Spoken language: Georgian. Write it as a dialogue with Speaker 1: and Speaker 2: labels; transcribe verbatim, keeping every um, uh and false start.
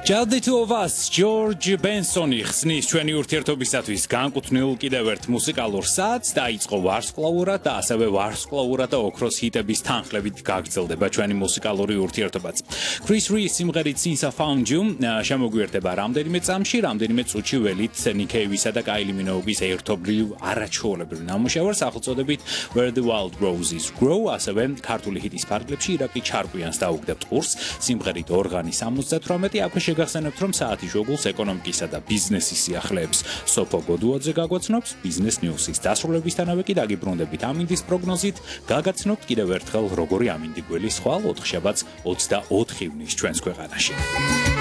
Speaker 1: Just the two of us, George Benson-ი ხსნის ჩვენი ურთიერთობისათვის განკუთვნილ კიდევ ერთ მუსიკალურ საათს დაიწყო ვარსკვლავურად და ასევე ვარსკვლავურად და ოქროს ჰიტების თანხლებით გაგრძელდება ჩვენი მუსიკალური ურთიერთობაც. Chris Ree's სიმღერით Since I Found You შემოგვიერთება რამდენიმე წამში, რამდენიმე წუთში ველით Nick Cave-ისა და Kylie Minogue-ის ერთობლივ არაჩვეულებრივ ნამუშევარს სახელწოდებით Where the Wild Roses Grow, ასევე ქართული ჰიტის ფარგლებში ირაკლი ჩარკვიანს დაუგდებთ ყურს, სიმღერით ორღანი სამოცდათვრამეტი აქვე შეგახსენებთ, რომ საათი შუაგულს ეკონომიკისა და ბიზნესის სიახლეებს სოფო გოდუაძე გაგაცნობს, ბიზნეს ნიუსის დასრულებისთანავე კი დაგიბრუნდებით ამინდის პროგნოზით, გაგაცნობთ კიდევ ერთხელ როგორი ამინდი გველის ხვალ ოთხშაბათს ოცდაოთხ ივნის ჩვენს ქვეყანაში.